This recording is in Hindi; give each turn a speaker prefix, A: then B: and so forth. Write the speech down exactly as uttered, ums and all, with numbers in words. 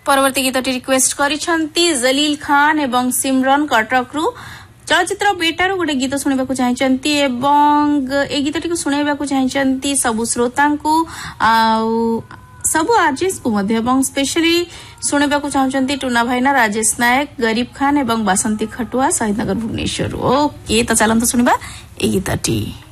A: परवर्ती गीतटी रिक्वेस्ट करिसंती जलील खान एवं सिमरन कटक रु चलचित्र बेटार गोटे गीत शुणा चाहती एवं ए गीतटी को शुणा चाहती सबु श्रोता को सबु आर्टिस्ट को एवं स्पेशली शुणा चाहती टूना भाईना राजेश नायक गरीब खान एवं बासंती खटुआ शहीदनगर भुवनेश्वर ओके तो चलते शुणा ए गीतटी।